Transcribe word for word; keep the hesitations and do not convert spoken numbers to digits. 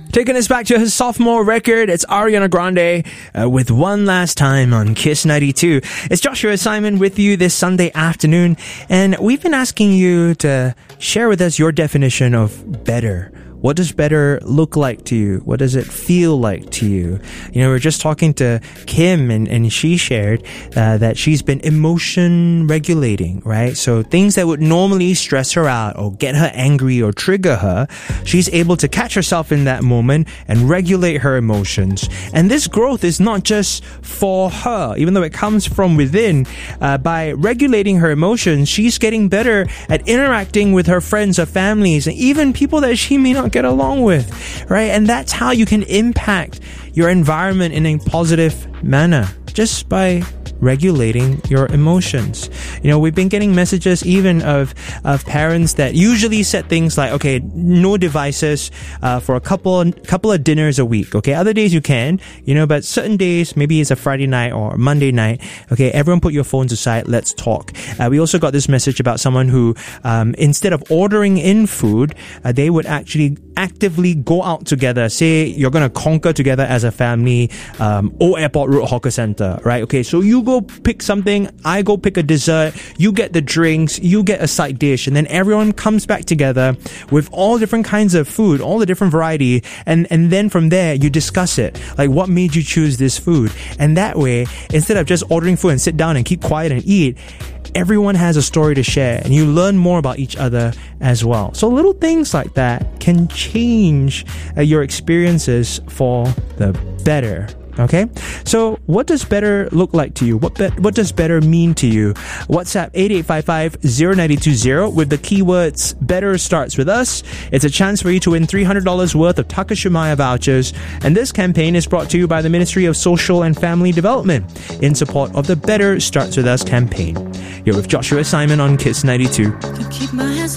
Taking us back to his sophomore record, it's Ariana Grande uh, with One Last Time on Kiss ninety-two. It's Joshua Simon with you this Sunday afternoon, and we've been asking you to share with us your definition of better. What does better look like to you? What does it feel like to you? You know, we were just talking to Kim, and, and she shared uh, that she's been emotion regulating, right? So things that would normally stress her out or get her angry or trigger her, she's able to catch herself in that moment and regulate her emotions. And this growth is not just for her, even though it comes from within. Uh, by regulating her emotions, she's getting better at interacting with her friends, her families, and even people that she may not get along with, right? And that's how you can impact your environment in a positive manner, just by regulating your emotions. You know, we've been getting messages even of of parents that usually set things like, okay, no devices uh, for a couple couple of dinners a week. Okay, other days you can, you know, but certain days, maybe it's a Friday night or Monday night. Okay, everyone put your phones aside. Let's talk. Uh, we also got this message about someone who, um, instead of ordering in food, uh, they would actually actively go out together. Say you're going to conquer together as a family, um, Old Airport Road Hawker Center, right? Okay, so you go pick something, I go pick a dessert, you get the drinks, you get a side dish, and then everyone comes back together with all different kinds of food, all the different variety, and, and then from there, you discuss it. Like, what made you choose this food? And that way, instead of just ordering food and sit down and keep quiet and eat, everyone has a story to share, and you learn more about each other as well. So little things like that can change uh, your experiences for the better. Okay, so what does better look like to you? What be- what does better mean to you? WhatsApp eight eight five five zero nine two zero with the keywords better starts with us. It's a chance for you to win three hundred dollars worth of Takashimaya vouchers. And this campaign is brought to you by the Ministry of Social and Family Development in support of the Better Starts With Us campaign. You're with Joshua Simon on Kiss ninety-two.